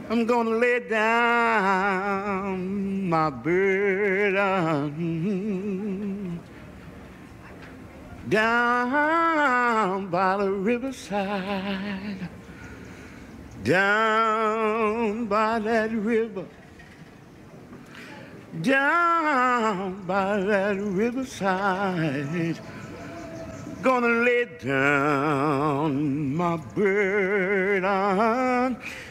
I'm gonna lay down my burden down by the riverside, down by that river, down by that riverside. Gonna lay down my burden